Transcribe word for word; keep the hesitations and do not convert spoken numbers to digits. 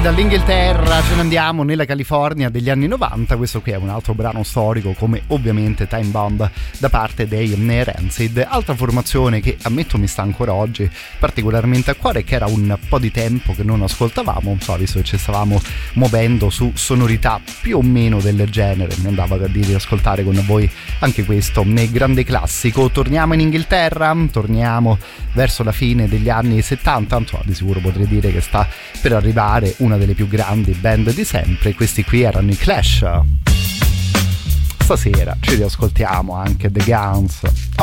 dall'Inghilterra ce ne andiamo nella California degli anni novanta. Questo qui è un altro brano storico, come ovviamente Time Bomb da parte dei Rancid, altra formazione che ammetto mi sta ancora oggi particolarmente a cuore, che era un po' di tempo che non ascoltavamo, non so, visto che ci stavamo muovendo su sonorità più o meno del genere, mi andava da dire di ascoltare con voi anche questo nel grande classico. Torniamo in Inghilterra, torniamo verso la fine degli anni settanta, non so, di sicuro potrei dire che sta per arrivare una delle più grandi band di sempre. Questi qui erano i Clash. Stasera ci riascoltiamo anche The Guns.